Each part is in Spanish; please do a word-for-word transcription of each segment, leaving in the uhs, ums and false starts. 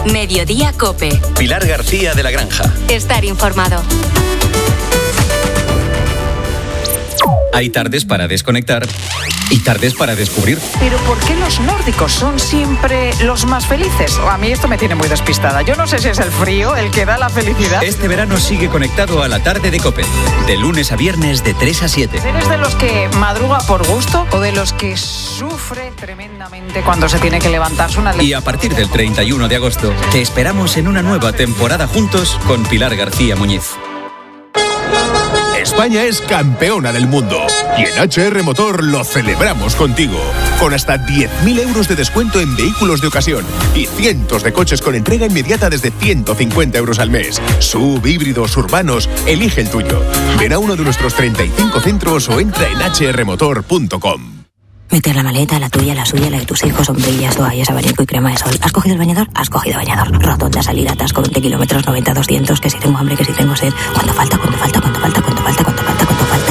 Mediodía COPE. Pilar García de la Granja. Estar informado. Hay tardes para desconectar y tardes para descubrir. Pero ¿por qué los nórdicos son siempre los más felices? A mí esto me tiene muy despistada. Yo no sé si es el frío el que da la felicidad. Este verano sigue conectado a la tarde de COPE. De lunes a viernes de tres a siete. ¿Eres de los que madruga por gusto o de los que sufre tremendamente cuando se tiene que levantarse una... Y a partir del treinta y uno de agosto te esperamos en una nueva temporada juntos con Pilar García Muñiz. España es campeona del mundo y en H R Motor lo celebramos contigo. Con hasta diez mil euros de descuento en vehículos de ocasión y cientos de coches con entrega inmediata desde ciento cincuenta euros al mes. Sub, híbridos, urbanos, elige el tuyo. Ven a uno de nuestros treinta y cinco centros o entra en h r motor punto com. Meter la maleta, la tuya, la suya, la de tus hijos, sombrillas, toallas, abanico y crema de sol. ¿Has cogido el bañador? Has cogido bañador. Rotonda, salida, atasco, veinte kilómetros, noventa, doscientos, que si tengo hambre, que si tengo sed. ¿Cuánto falta? ¿Cuánto falta? ¿Cuánto falta? ¿Cuánto falta? ¿Cuánto falta? ¿Cuánto falta?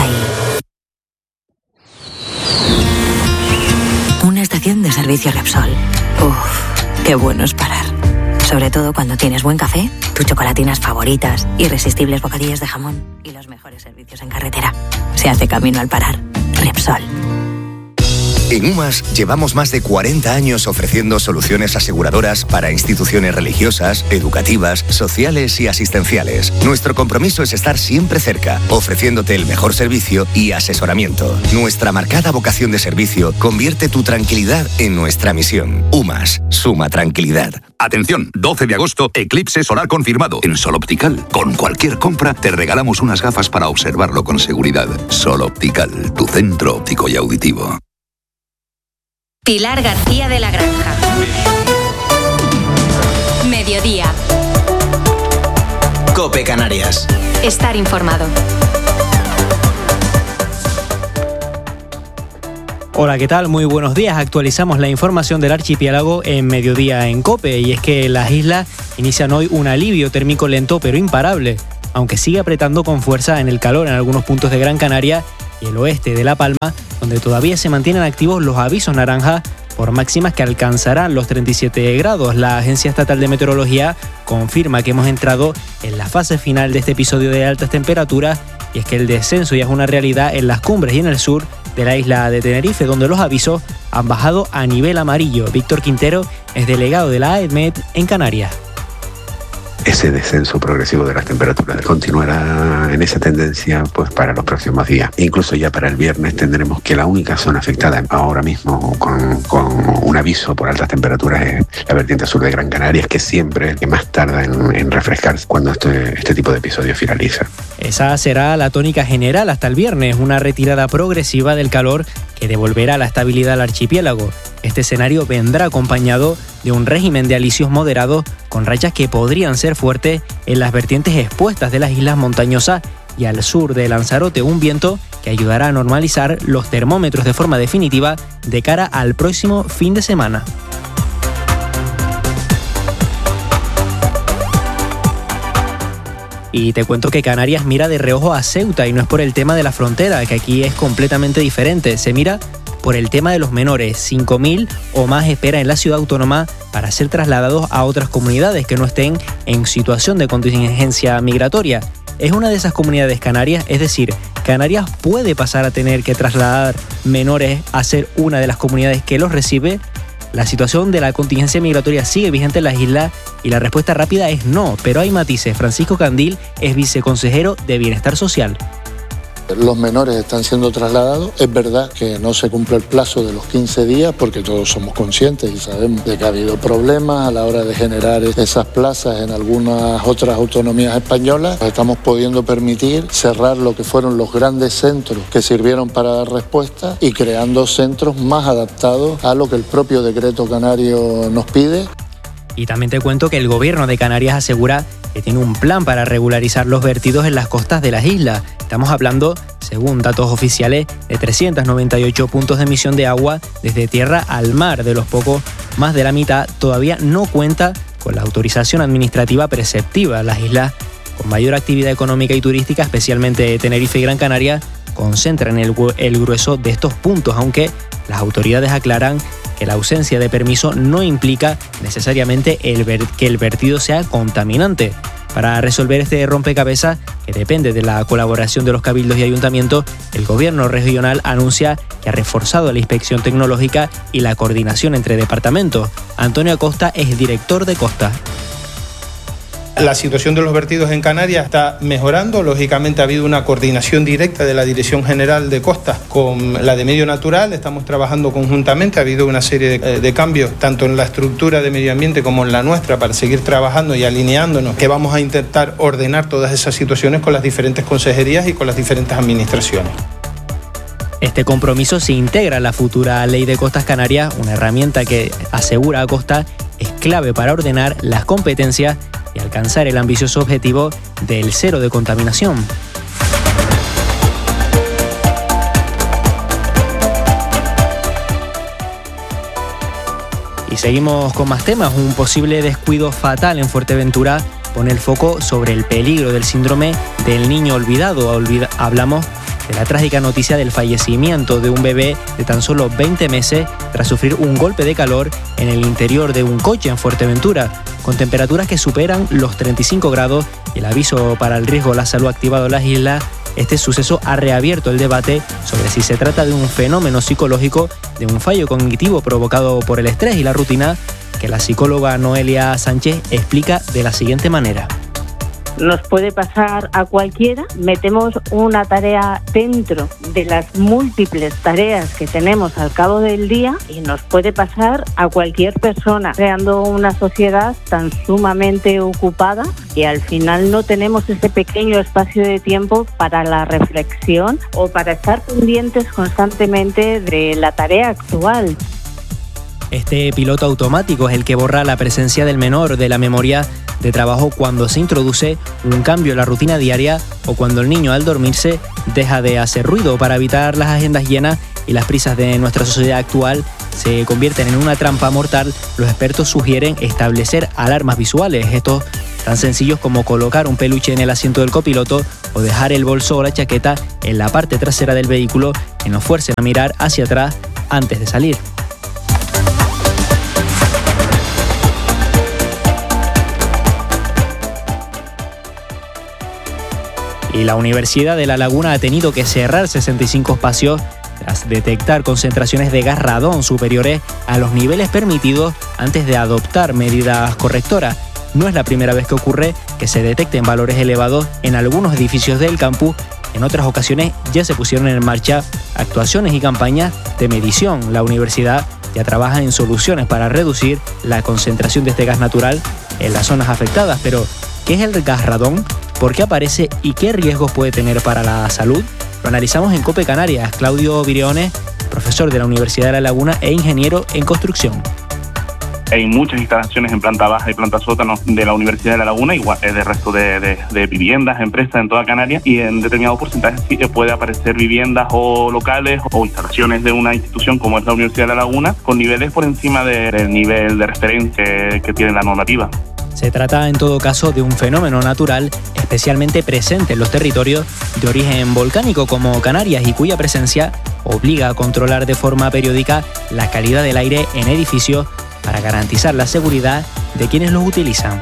Y... una estación de servicio Repsol. Uff, qué bueno es parar. Sobre todo cuando tienes buen café, tus chocolatinas favoritas, irresistibles bocadillos de jamón y los mejores servicios en carretera. Se hace camino al parar. Repsol. En UMAS llevamos más de cuarenta años ofreciendo soluciones aseguradoras para instituciones religiosas, educativas, sociales y asistenciales. Nuestro compromiso es estar siempre cerca, ofreciéndote el mejor servicio y asesoramiento. Nuestra marcada vocación de servicio convierte tu tranquilidad en nuestra misión. UMAS, suma tranquilidad. Atención, doce de agosto, eclipse solar confirmado en Sol Optical. Con cualquier compra te regalamos unas gafas para observarlo con seguridad. Sol Optical, tu centro óptico y auditivo. Pilar García de la Granja. Mediodía. COPE Canarias. Estar informado. Hola, ¿qué tal? Muy buenos días. Actualizamos la información del archipiélago en Mediodía en COPE. Y es que las islas inician hoy un alivio térmico lento pero imparable, aunque sigue apretando con fuerza en el calor en algunos puntos de Gran Canaria y el oeste de La Palma, donde todavía se mantienen activos los avisos naranja por máximas que alcanzarán los treinta y siete grados. La Agencia Estatal de Meteorología confirma que hemos entrado en la fase final de este episodio de altas temperaturas, y es que el descenso ya es una realidad en las cumbres y en el sur de la isla de Tenerife, donde los avisos han bajado a nivel amarillo. Víctor Quintero es delegado de la AEDMET en Canarias. Ese descenso progresivo de las temperaturas continuará en esa tendencia pues para los próximos días. Incluso ya para el viernes tendremos que la única zona afectada ahora mismo con, con un aviso por altas temperaturas es la vertiente sur de Gran Canaria, que siempre es el que más tarda en, en refrescarse cuando este, este tipo de episodios finaliza. Esa será la tónica general hasta el viernes, una retirada progresiva del calor que devolverá la estabilidad al archipiélago. Este escenario vendrá acompañado de un régimen de alisios moderados con rachas que podrían ser fuertes en las vertientes expuestas de las islas montañosas y al sur de Lanzarote, un viento que ayudará a normalizar los termómetros de forma definitiva de cara al próximo fin de semana. Y te cuento que Canarias mira de reojo a Ceuta, y no es por el tema de la frontera, que aquí es completamente diferente. Se mira por el tema de los menores. cinco mil o más espera en la ciudad autónoma para ser trasladados a otras comunidades que no estén en situación de contingencia migratoria. Es una de esas comunidades canarias, es decir, Canarias puede pasar a tener que trasladar menores a ser una de las comunidades que los recibe. La situación de la contingencia migratoria sigue vigente en las islas y la respuesta rápida es no, pero hay matices. Francisco Candil es viceconsejero de Bienestar Social. Los menores están siendo trasladados. Es verdad que no se cumple el plazo de los quince días porque todos somos conscientes y sabemos de que ha habido problemas a la hora de generar esas plazas en algunas otras autonomías españolas. Estamos pudiendo permitir cerrar lo que fueron los grandes centros que sirvieron para dar respuesta y creando centros más adaptados a lo que el propio decreto canario nos pide. Y también te cuento que el gobierno de Canarias asegura que tiene un plan para regularizar los vertidos en las costas de las islas. Estamos hablando, según datos oficiales, de trescientos noventa y ocho puntos de emisión de agua desde tierra al mar. De los pocos, más de la mitad todavía no cuenta con la autorización administrativa preceptiva. Las islas con mayor actividad económica y turística, especialmente Tenerife y Gran Canaria, concentran el, el grueso de estos puntos, aunque las autoridades aclaran que la ausencia de permiso no implica necesariamente el ver- que el vertido sea contaminante. Para resolver este rompecabezas, que depende de la colaboración de los cabildos y ayuntamientos, el gobierno regional anuncia que ha reforzado la inspección tecnológica y la coordinación entre departamentos. Antonio Acosta es director de Costa. La situación de los vertidos en Canarias está mejorando. Lógicamente ha habido una coordinación directa de la Dirección General de Costas con la de Medio Natural. Estamos trabajando conjuntamente. Ha habido una serie de, de cambios tanto en la estructura de medio ambiente como en la nuestra para seguir trabajando y alineándonos, que vamos a intentar ordenar todas esas situaciones con las diferentes consejerías y con las diferentes administraciones. Este compromiso se integra en la futura Ley de Costas Canarias, una herramienta que, asegura Acosta, es clave para ordenar las competencias y alcanzar el ambicioso objetivo del cero de contaminación. Y seguimos con más temas. Un posible descuido fatal en Fuerteventura pone el foco sobre el peligro del síndrome del niño olvidado. Olvida- hablamos de la trágica noticia del fallecimiento de un bebé de tan solo veinte meses tras sufrir un golpe de calor en el interior de un coche en Fuerteventura, con temperaturas que superan los treinta y cinco grados y el aviso para el riesgo de la salud activado en las islas. Este suceso ha reabierto el debate sobre si se trata de un fenómeno psicológico, de un fallo cognitivo provocado por el estrés y la rutina, que la psicóloga Noelia Sánchez explica de la siguiente manera. Nos puede pasar a cualquiera. Metemos una tarea dentro de las múltiples tareas que tenemos al cabo del día y nos puede pasar a cualquier persona, creando una sociedad tan sumamente ocupada y al final no tenemos ese pequeño espacio de tiempo para la reflexión o para estar pendientes constantemente de la tarea actual. Este piloto automático es el que borra la presencia del menor de la memoria de trabajo cuando se introduce un cambio en la rutina diaria o cuando el niño al dormirse deja de hacer ruido. Para evitar las agendas llenas y las prisas de nuestra sociedad actual se convierten en una trampa mortal, los expertos sugieren establecer alarmas visuales. Estos tan sencillos como colocar un peluche en el asiento del copiloto o dejar el bolso o la chaqueta en la parte trasera del vehículo que nos fuercen a mirar hacia atrás antes de salir. Y la Universidad de La Laguna ha tenido que cerrar sesenta y cinco espacios tras detectar concentraciones de gas radón superiores a los niveles permitidos antes de adoptar medidas correctoras. No es la primera vez que ocurre que se detecten valores elevados en algunos edificios del campus. En otras ocasiones ya se pusieron en marcha actuaciones y campañas de medición. La universidad ya trabaja en soluciones para reducir la concentración de este gas natural en las zonas afectadas. Pero, ¿qué es el gas radón? ¿Por qué aparece y qué riesgos puede tener para la salud? Lo analizamos en COPE Canarias. Claudio Viriones, profesor de la Universidad de La Laguna e ingeniero en construcción. Hay muchas instalaciones en planta baja y planta sótano de la Universidad de La Laguna, igual del resto de, de, de viviendas, empresas en toda Canarias, y en determinados porcentajes sí puede aparecer viviendas o locales o instalaciones de una institución como es la Universidad de La Laguna con niveles por encima de, del nivel de referencia que, que tiene la normativa. Se trata en todo caso de un fenómeno natural especialmente presente en los territorios de origen volcánico como Canarias y cuya presencia obliga a controlar de forma periódica la calidad del aire en edificios para garantizar la seguridad de quienes los utilizan.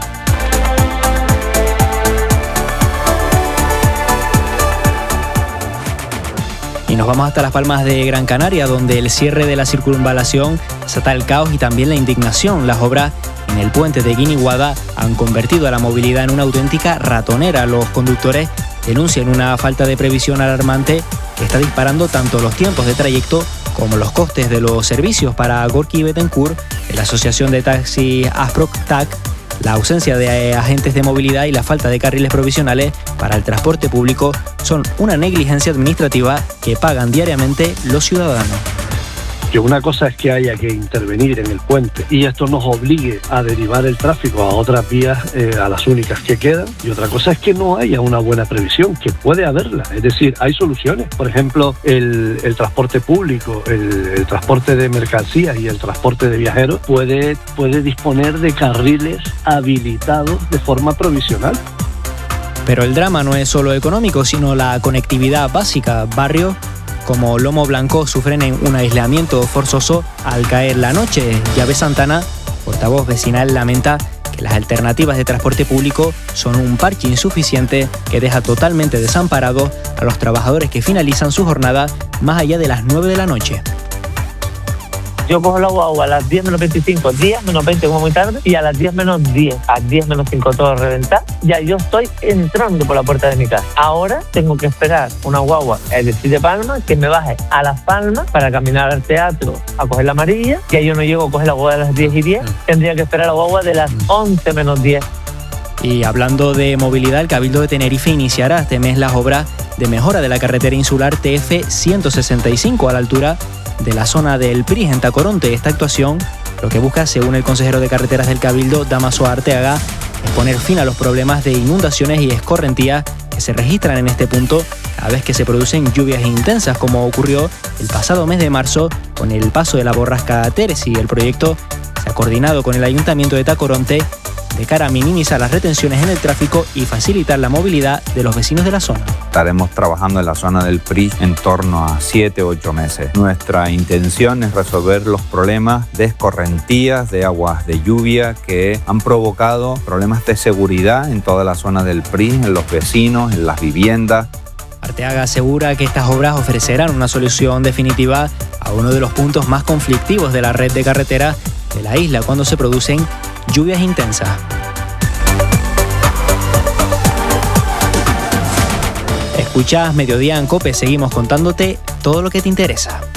Y nos vamos hasta Las Palmas de Gran Canaria, donde el cierre de la circunvalación desata el caos y también la indignación. Las obras en el puente de Guiniguada han convertido a la movilidad en una auténtica ratonera. Los conductores denuncian una falta de previsión alarmante que está disparando tanto los tiempos de trayecto como los costes de los servicios. Para Gorky Betancourt, de la Asociación de Taxis Asprotac, la ausencia de agentes de movilidad y la falta de carriles provisionales para el transporte público son una negligencia administrativa que pagan diariamente los ciudadanos. Que una cosa es que haya que intervenir en el puente y esto nos obligue a derivar el tráfico a otras vías, eh, a las únicas que quedan, y otra cosa es que no haya una buena previsión, que puede haberla, es decir, hay soluciones. Por ejemplo, el, el transporte público, el, el transporte de mercancías y el transporte de viajeros puede, puede disponer de carriles habilitados de forma provisional. Pero el drama no es solo económico, sino la conectividad básica. Barrios como Lomo Blanco sufren en un aislamiento forzoso al caer la noche. Llave Santana, portavoz vecinal, lamenta que las alternativas de transporte público son un parche insuficiente que deja totalmente desamparados a los trabajadores que finalizan su jornada más allá de las nueve de la noche. Yo cojo la guagua a las diez menos veinticinco, diez menos veinte como muy tarde, y a las diez menos diez, a diez menos cinco todo a reventar, ya yo estoy entrando por la puerta de mi casa. Ahora tengo que esperar una guagua, es decir, de Palma, que me baje a Las Palmas para caminar al teatro a coger la amarilla, ya yo no llego a coger la guagua de las diez y diez, tendría que esperar la guagua de las once menos diez. Y hablando de movilidad, el Cabildo de Tenerife iniciará este mes las obras de mejora de la carretera insular T F ciento sesenta y cinco a la altura de la zona del Pris en Tacoronte. Esta actuación lo que busca, según el consejero de carreteras del Cabildo, Damaso Arteaga, es poner fin a los problemas de inundaciones y escorrentías que se registran en este punto a vez que se producen lluvias intensas, como ocurrió el pasado mes de marzo con el paso de la borrasca Teresi. El proyecto se ha coordinado con el Ayuntamiento de Tacoronte de cara a minimizar las retenciones en el tráfico y facilitar la movilidad de los vecinos de la zona. Estaremos trabajando en la zona del Pris en torno a siete u ocho meses. Nuestra intención es resolver los problemas de escorrentías, de aguas de lluvia que han provocado problemas de seguridad en toda la zona del Pris, en los vecinos, en las viviendas. Arteaga asegura que estas obras ofrecerán una solución definitiva a uno de los puntos más conflictivos de la red de carretera de la isla cuando se producen lluvias intensas. Escuchás Mediodía en COPE, seguimos contándote todo lo que te interesa.